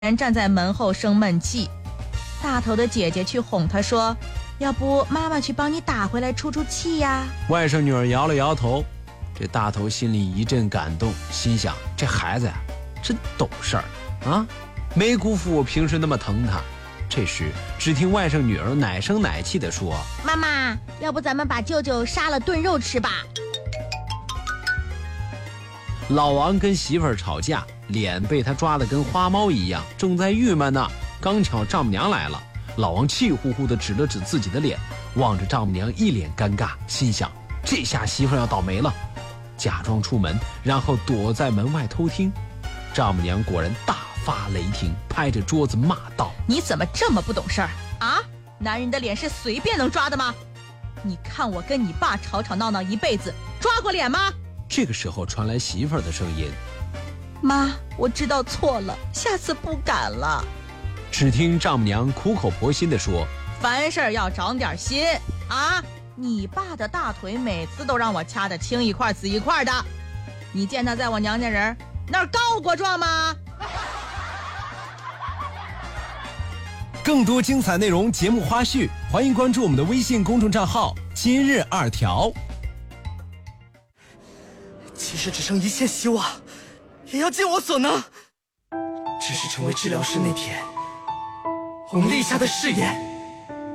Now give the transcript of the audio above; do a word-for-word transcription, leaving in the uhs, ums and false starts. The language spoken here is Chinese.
人站在门后生闷气。大头的姐姐去哄他说，要不妈妈去帮你打回来出出气呀。 外甥女儿摇了摇头，这大头心里一阵感动，心想这孩子呀真懂事儿啊，没辜负我平时那么疼他。这时只听外甥女儿奶声奶气地说， 妈妈，要不咱们把舅舅杀了炖肉吃吧。 老王跟媳妇儿吵架，脸被他抓得跟花猫一样，正在郁闷呢。刚巧丈母娘来了，老王气呼呼地指了指自己的脸，望着丈母娘一脸尴尬，心想这下媳妇儿要倒霉了，假装出门，然后躲在门外偷听。丈母娘果然大发雷霆，拍着桌子骂道， 你怎么这么不懂事儿啊？男人的脸是随便能抓的吗？你看我跟你爸吵吵闹闹一辈子，抓过脸吗？ 这个时候传来媳妇儿的声音， 妈，我知道错了，下次不敢了。 只听丈母娘苦口婆心地说， 凡事要长点心啊！你爸的大腿每次都让我掐得青一块紫一块的，你见他在我娘家人那儿告过状吗？ 更多精彩内容、节目花絮，欢迎关注我们的微信公众账号今日二条。 即使只剩一线希望，也要尽我所能。只是成为治疗师那天，我们立下的誓言